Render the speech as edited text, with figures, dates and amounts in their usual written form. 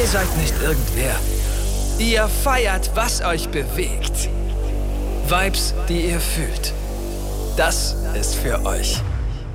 Ihr seid nicht irgendwer. Ihr feiert, was euch bewegt. Vibes, die ihr fühlt. Das ist für euch.